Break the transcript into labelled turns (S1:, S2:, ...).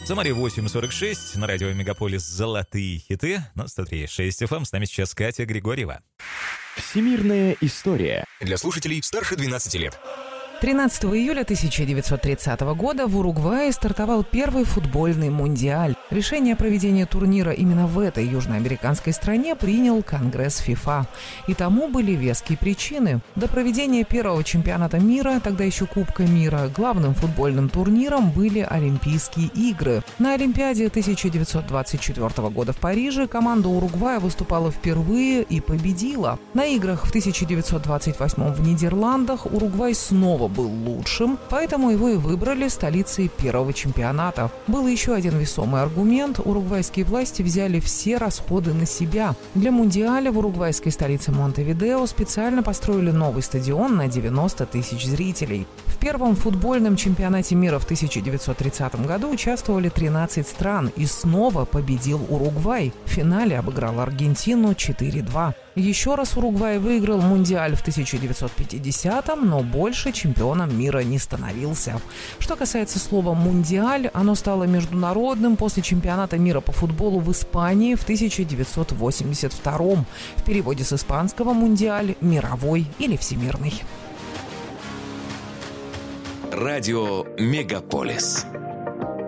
S1: Самаре 8:46, на радио Мегаполис «Золотые хиты», на 103.6 FM. С нами сейчас Катя Григорьева.
S2: Всемирная история.
S3: Для слушателей старше 12 лет.
S4: 13 июля 1930 года в Уругвае стартовал первый футбольный мундиаль. Решение о проведении турнира именно в этой южноамериканской стране принял Конгресс ФИФА. И тому были веские причины. До проведения первого чемпионата мира, тогда еще Кубка мира, главным футбольным турниром были Олимпийские игры. На Олимпиаде 1924 года в Париже команда Уругвая выступала впервые и победила. На играх в 1928 в Нидерландах Уругвай снова был лучшим, поэтому его и выбрали столицей первого чемпионата. Был еще один весомый аргумент – уругвайские власти взяли все расходы на себя. Для мундиаля в уругвайской столице Монтевидео специально построили новый стадион на 90 тысяч зрителей. В первом футбольном чемпионате мира в 1930 году участвовали 13 стран, и снова победил Уругвай. В финале обыграл Аргентину 4-2. Еще раз Уругвай выиграл мундиаль в 1950-м, но больше чемпионом мира не становился. Что касается слова «мундиаль», оно стало международным после чемпионата мира по футболу в Испании в 1982-м. В переводе с испанского «мундиаль» – «мировой» или «всемирный».
S3: Радио Мегаполис.